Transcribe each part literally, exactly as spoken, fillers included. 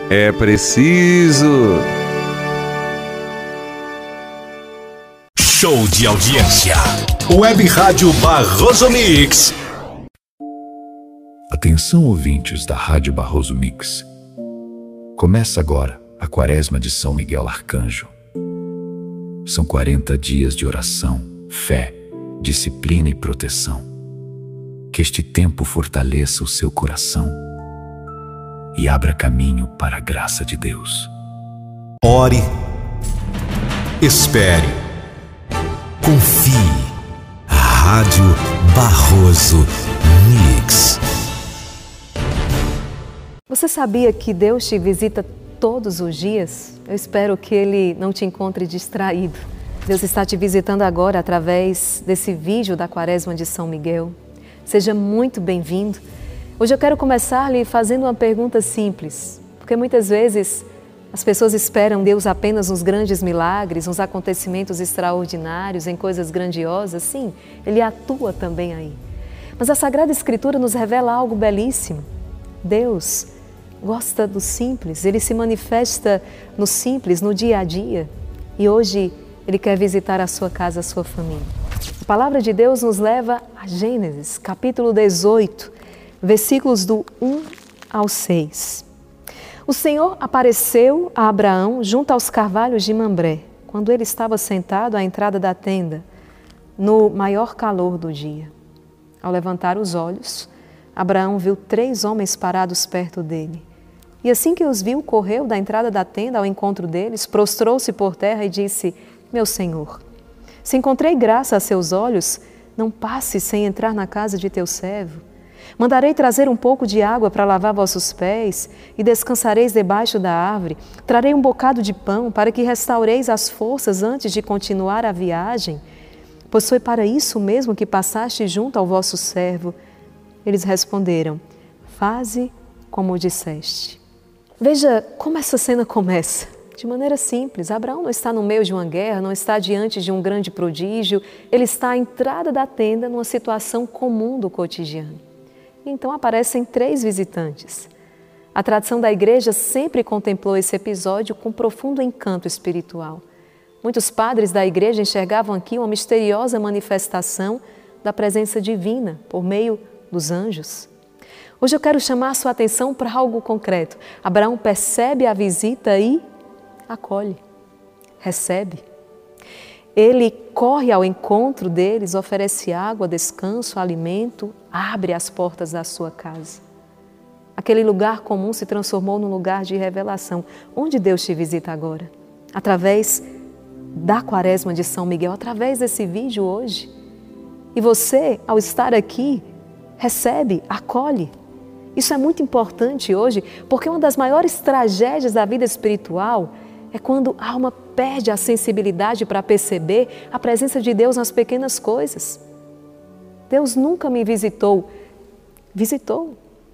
É preciso. Show de audiência. Web Rádio Barroso Mix. Atenção, ouvintes da Rádio Barroso Mix. Começa agora a Quaresma de São Miguel Arcanjo. São quarenta dias de oração, fé, disciplina e proteção. Que este tempo fortaleça o seu coração e abra caminho para a graça de Deus. Ore, espere, confie. Rádio Barroso Mix. Você sabia que Deus te visita todos os dias? Eu espero que Ele não te encontre distraído. Deus está te visitando agora através desse vídeo da Quaresma de São Miguel. Seja muito bem-vindo. Hoje eu quero começar lhe fazendo uma pergunta simples, porque muitas vezes as pessoas esperam Deus apenas nos grandes milagres, nos acontecimentos extraordinários, em coisas grandiosas. Sim, Ele atua também aí. Mas a Sagrada Escritura nos revela algo belíssimo. Deus gosta do simples, Ele se manifesta no simples, no dia a dia. E hoje Ele quer visitar a sua casa, a sua família. A palavra de Deus nos leva a Gênesis, capítulo dezoito, versículos do um ao seis. O Senhor apareceu a Abraão junto aos carvalhos de Mambré, quando ele estava sentado à entrada da tenda, no maior calor do dia. Ao levantar os olhos, Abraão viu três homens parados perto dele. E assim que os viu, correu da entrada da tenda ao encontro deles, prostrou-se por terra e disse: Meu Senhor, se encontrei graça a seus olhos, não passe sem entrar na casa de teu servo. Mandarei trazer um pouco de água para lavar vossos pés e descansareis debaixo da árvore. Trarei um bocado de pão para que restaureis as forças antes de continuar a viagem, pois foi para isso mesmo que passaste junto ao vosso servo. Eles responderam: Faze como disseste. Veja como essa cena começa. De maneira simples, Abraão não está no meio de uma guerra, não está diante de um grande prodígio, ele está à entrada da tenda numa situação comum do cotidiano. E então aparecem três visitantes. A tradição da igreja sempre contemplou esse episódio com profundo encanto espiritual. Muitos padres da igreja enxergavam aqui uma misteriosa manifestação da presença divina por meio dos anjos. Hoje eu quero chamar a sua atenção para algo concreto. Abraão percebe a visita e acolhe, recebe. Ele corre ao encontro deles, oferece água, descanso, alimento, abre as portas da sua casa. Aquele lugar comum se transformou num lugar de revelação. Onde Deus te visita agora? Através da Quaresma de São Miguel, através desse vídeo hoje. E você, ao estar aqui, recebe, acolhe. Isso é muito importante hoje, porque uma das maiores tragédias da vida espiritual é quando a alma perde a sensibilidade para perceber a presença de Deus nas pequenas coisas. Deus nunca me visitou. Visitou.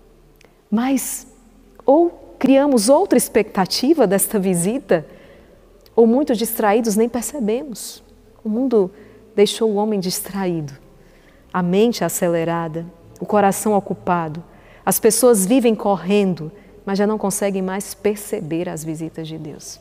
Mas ou criamos outra expectativa desta visita, ou muito distraídos nem percebemos. O mundo deixou o homem distraído, a mente acelerada, o coração ocupado. As pessoas vivem correndo, mas já não conseguem mais perceber as visitas de Deus.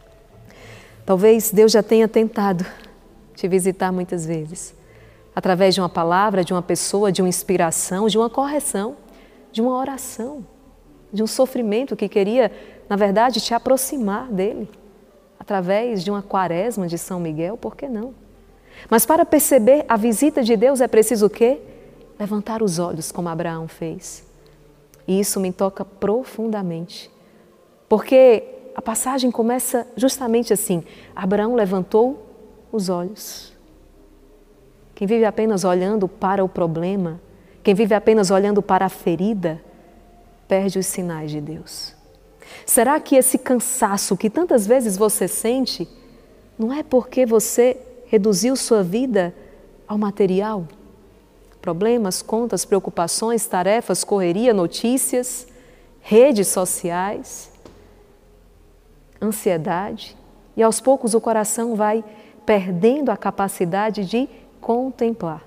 Talvez Deus já tenha tentado te visitar muitas vezes, através de uma palavra, de uma pessoa, de uma inspiração, de uma correção, de uma oração, de um sofrimento que queria, na verdade, te aproximar dele, através de uma quaresma de São Miguel, por que não? Mas para perceber a visita de Deus é preciso o quê? Levantar os olhos, como Abraão fez. E isso me toca profundamente, porque a passagem começa justamente assim: Abraão levantou os olhos. Quem vive apenas olhando para o problema, quem vive apenas olhando para a ferida, perde os sinais de Deus. Será que esse cansaço que tantas vezes você sente, não é porque você reduziu sua vida ao material? Problemas, contas, preocupações, tarefas, correria, notícias, redes sociais, ansiedade. E aos poucos o coração vai perdendo a capacidade de contemplar.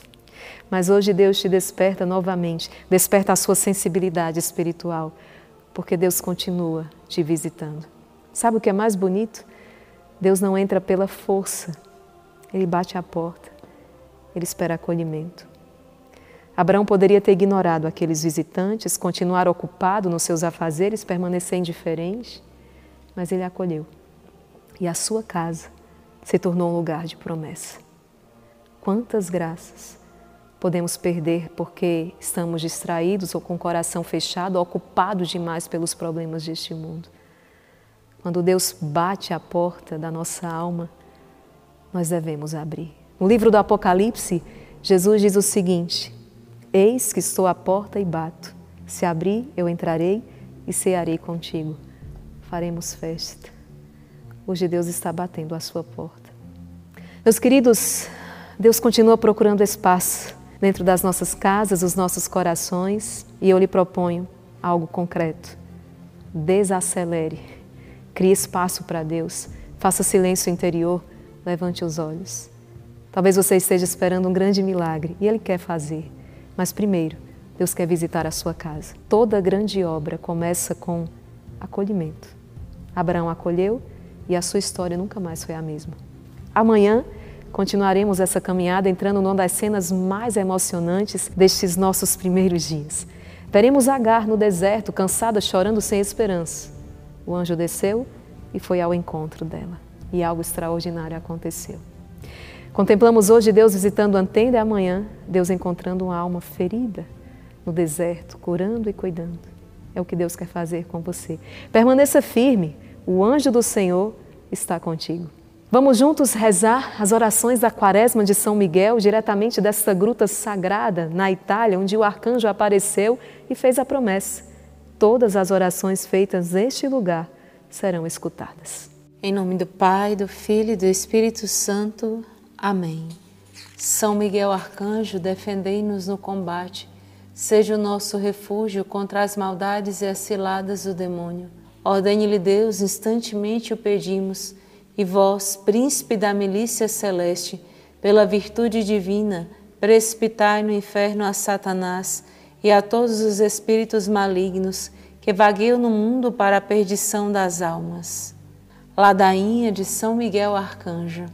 Mas hoje Deus te desperta novamente, desperta a sua sensibilidade espiritual. porque Deus continua te visitando. Sabe o que é mais bonito? Deus não entra pela força, Ele bate a porta, Ele espera acolhimento. Abraão poderia ter ignorado aqueles visitantes, continuar ocupado nos seus afazeres, permanecer indiferente, mas ele acolheu. E a sua casa se tornou um lugar de promessa. Quantas graças podemos perder porque estamos distraídos ou com o coração fechado, ocupados demais pelos problemas deste mundo. Quando Deus bate a porta da nossa alma, nós devemos abrir. No livro do Apocalipse, Jesus diz o seguinte: eis que estou à porta e bato. Se abrir, eu entrarei e cearei contigo. Faremos festa. Hoje Deus está batendo à sua porta. Meus queridos, Deus continua procurando espaço dentro das nossas casas, os nossos corações, e eu lhe proponho algo concreto. Desacelere. Crie espaço para Deus. Faça silêncio interior. Levante os olhos. Talvez você esteja esperando um grande milagre e Ele quer fazer. Mas primeiro, Deus quer visitar a sua casa. Toda grande obra começa com acolhimento. Abraão acolheu e a sua história nunca mais foi a mesma. Amanhã continuaremos essa caminhada entrando numa das cenas mais emocionantes destes nossos primeiros dias. Veremos Agar no deserto, cansada, chorando sem esperança. O anjo desceu e foi ao encontro dela. E algo extraordinário aconteceu. Contemplamos hoje Deus visitando a tenda e amanhã Deus encontrando uma alma ferida no deserto, curando e cuidando. É o que Deus quer fazer com você. Permaneça firme, o anjo do Senhor está contigo. Vamos juntos rezar as orações da Quaresma de São Miguel, diretamente desta gruta sagrada na Itália, onde o arcanjo apareceu e fez a promessa. Todas as orações feitas neste lugar serão escutadas. Em nome do Pai, do Filho e do Espírito Santo. Amém. São Miguel Arcanjo, defendei-nos no combate. Seja o nosso refúgio contra as maldades e as ciladas do demônio. Ordene-lhe Deus, instantemente o pedimos. E vós, príncipe da milícia celeste, pela virtude divina, precipitai no inferno a Satanás e a todos os espíritos malignos que vagueiam no mundo para a perdição das almas. Ladainha de São Miguel Arcanjo.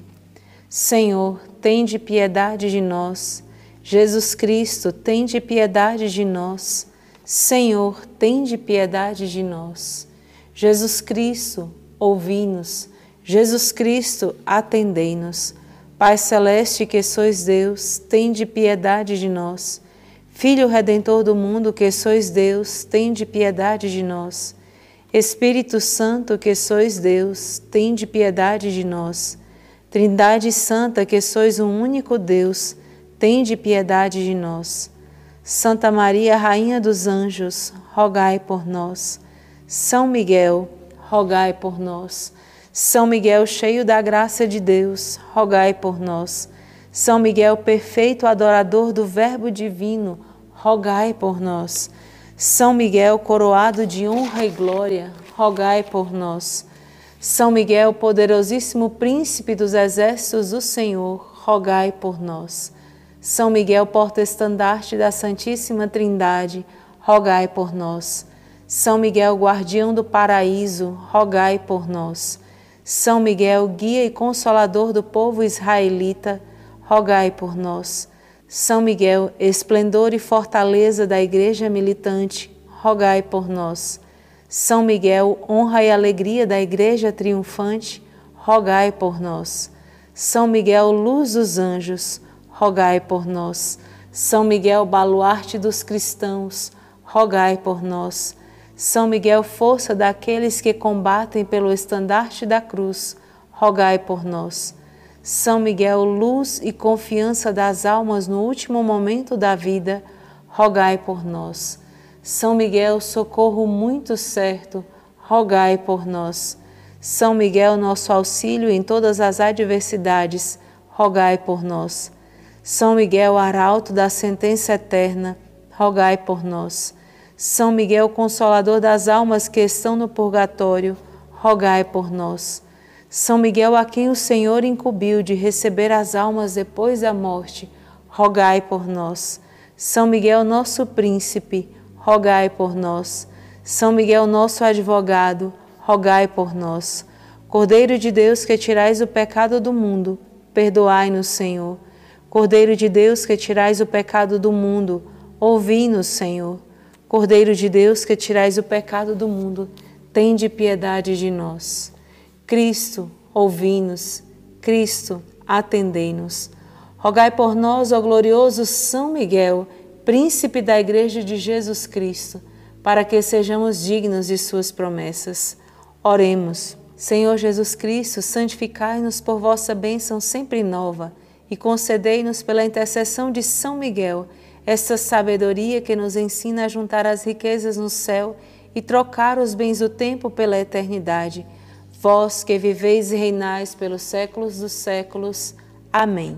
Senhor, tende piedade de nós. Jesus Cristo, tende piedade de nós. Senhor, tende piedade de nós. Jesus Cristo, ouvi-nos. Jesus Cristo, atendei-nos. Pai celeste que sois Deus, tende piedade de nós. Filho Redentor do mundo que sois Deus, tende piedade de nós. Espírito Santo que sois Deus, tende piedade de nós. Trindade Santa que sois um único Deus, tende piedade de nós. Santa Maria, Rainha dos Anjos, rogai por nós. São Miguel, rogai por nós. São Miguel, cheio da graça de Deus, rogai por nós. São Miguel, perfeito adorador do Verbo divino, rogai por nós. São Miguel, coroado de honra e glória, rogai por nós. São Miguel, poderosíssimo príncipe dos exércitos do Senhor, rogai por nós. São Miguel, porta-estandarte da Santíssima Trindade, rogai por nós. São Miguel, guardião do paraíso, rogai por nós. São Miguel, guia e consolador do povo israelita, rogai por nós. São Miguel, esplendor e fortaleza da Igreja militante, rogai por nós. São Miguel, honra e alegria da Igreja triunfante, rogai por nós. São Miguel, luz dos anjos, rogai por nós. São Miguel, baluarte dos cristãos, rogai por nós. São Miguel, força daqueles que combatem pelo estandarte da cruz, rogai por nós. São Miguel, luz e confiança das almas no último momento da vida, rogai por nós. São Miguel, socorro muito certo, rogai por nós. São Miguel, nosso auxílio em todas as adversidades, rogai por nós. São Miguel, arauto da sentença eterna, rogai por nós. São Miguel, consolador das almas que estão no purgatório, rogai por nós. São Miguel, a quem o Senhor incumbiu de receber as almas depois da morte, rogai por nós. São Miguel, nosso príncipe, rogai por nós. São Miguel, nosso advogado, rogai por nós. Cordeiro de Deus, que tirais o pecado do mundo, perdoai-nos, Senhor. Cordeiro de Deus, que tirais o pecado do mundo, ouvi-nos, Senhor. Cordeiro de Deus, que tirais o pecado do mundo, tende piedade de nós. Cristo, ouvi-nos. Cristo, atendei-nos. Rogai por nós, ó glorioso São Miguel, príncipe da Igreja de Jesus Cristo, para que sejamos dignos de suas promessas. Oremos. Senhor Jesus Cristo, santificai-nos por vossa bênção sempre nova e concedei-nos pela intercessão de São Miguel esta sabedoria que nos ensina a juntar as riquezas no céu e trocar os bens do tempo pela eternidade. Vós que viveis e reinais pelos séculos dos séculos. Amém.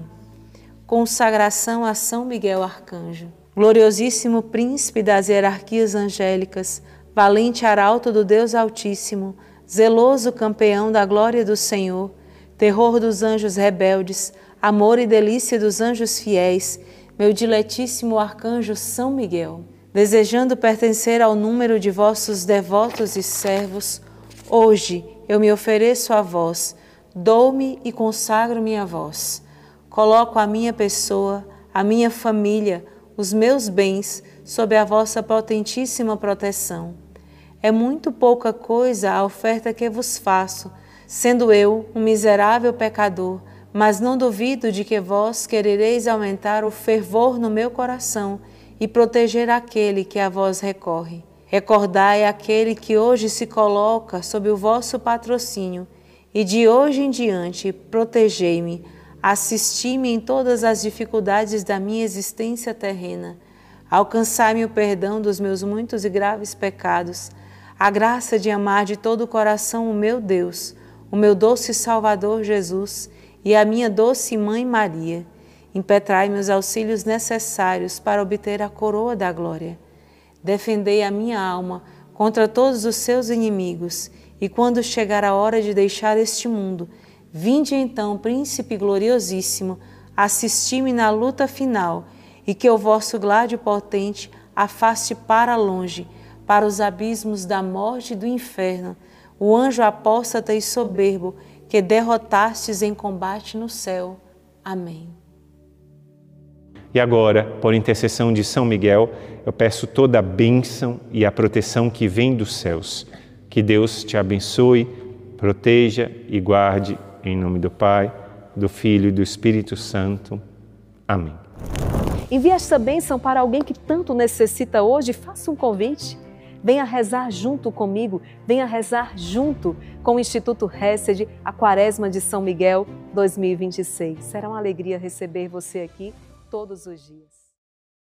Consagração a São Miguel Arcanjo. Gloriosíssimo príncipe das hierarquias angélicas, valente arauto do Deus Altíssimo, zeloso campeão da glória do Senhor, terror dos anjos rebeldes, amor e delícia dos anjos fiéis, meu diletíssimo arcanjo São Miguel, desejando pertencer ao número de vossos devotos e servos, hoje eu me ofereço a vós, dou-me e consagro-me a vós. Coloco a minha pessoa, a minha família, os meus bens sob a vossa potentíssima proteção. É muito pouca coisa a oferta que vos faço, sendo eu um miserável pecador, mas não duvido de que vós querereis aumentar o fervor no meu coração e proteger aquele que a vós recorre. Recordai aquele que hoje se coloca sob o vosso patrocínio, e de hoje em diante protegei-me, assisti-me em todas as dificuldades da minha existência terrena, alcançai-me o perdão dos meus muitos e graves pecados, a graça de amar de todo o coração o meu Deus, o meu doce Salvador Jesus e a minha doce Mãe Maria. Impetrai-me os auxílios necessários para obter a coroa da glória. Defendei a minha alma contra todos os seus inimigos, e quando chegar a hora de deixar este mundo, vinde então, Príncipe gloriosíssimo, assisti-me na luta final, e que o vosso gládio potente afaste para longe, para os abismos da morte e do inferno, o anjo apóstata e soberbo que derrotastes em combate no céu. Amém. E agora, por intercessão de São Miguel, eu peço toda a bênção e a proteção que vem dos céus. Que Deus te abençoe, proteja e guarde, em nome do Pai, do Filho e do Espírito Santo. Amém. Envie esta bênção para alguém que tanto necessita hoje. Faça um convite. Venha rezar junto comigo, venha rezar junto com o Instituto Hesed, a Quaresma de São Miguel dois mil e vinte e seis. Será uma alegria receber você aqui todos os dias.